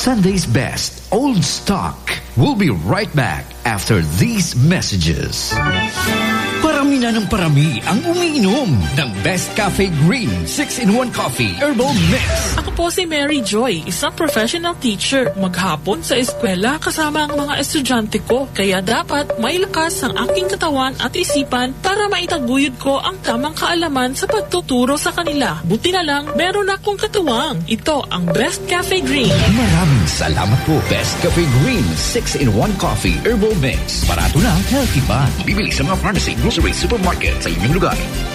Sunday's best, Old Stock. We'll be right back after these messages. Parami na ng parami ang umiinom ng Best Cafe Green 6-in-1 Coffee Herbal Mix. Ako po si Mary Joy, isang professional teacher. Maghapon sa eskwela kasama ang mga estudyante ko. Kaya dapat may lakas ang aking katawan at isipan para maitaguyod ko ang tamang kaalaman sa pagtuturo sa kanila. Buti na lang, meron akong katuwang. Ito ang Best Cafe Green. Maraming salamat po. Best Cafe Green 6-in-1 Coffee Herbal Mix. Barato na, healthy pa. Bibili sa mga pharmacy, grocery, supermarket sa inyong lugar.